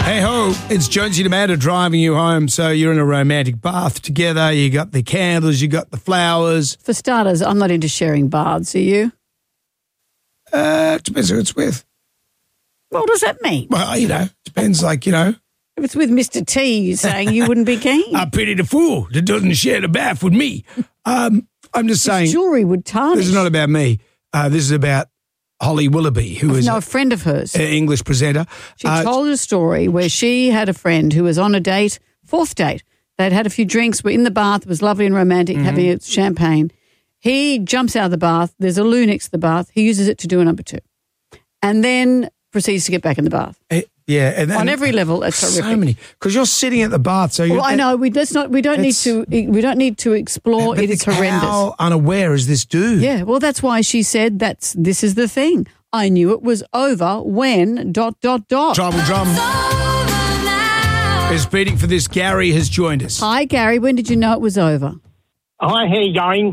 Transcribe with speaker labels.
Speaker 1: Hey ho, it's Jonesy and Amanda driving you home. So you're in a romantic bath together. You got the candles, you got the flowers.
Speaker 2: For starters, I'm not into sharing baths, are you?
Speaker 1: Depends who it's with.
Speaker 2: What does that mean?
Speaker 1: Well, depends,
Speaker 2: If it's with Mr. T, you're saying you wouldn't be keen.
Speaker 1: I pity the fool that doesn't share the bath with me. I'm just saying.
Speaker 2: Jewellery would tarnish.
Speaker 1: This is not about me. This is about Holly Willoughby, who is
Speaker 2: a friend of hers.
Speaker 1: An English presenter.
Speaker 2: She told a story where she had a friend who was on a date, fourth date. They'd had a few drinks, were in the bath, it was lovely and romantic, having a champagne. He jumps out of the bath. There's a loo next to the bath. He uses it to do a number 2. And then proceeds to get back in the bath.
Speaker 1: And
Speaker 2: on every level, it's horrific.
Speaker 1: So many, because you're sitting at the bath. So
Speaker 2: I know we don't need to explore.
Speaker 1: But
Speaker 2: it is horrendous.
Speaker 1: How unaware is this dude?
Speaker 2: Yeah, well, that's why she said this is the thing. I knew it was over when ...
Speaker 1: Tribal Drum is beating for this. Gary has joined us.
Speaker 2: Hi, Gary. When did you know it was over?
Speaker 3: Hi, how you going?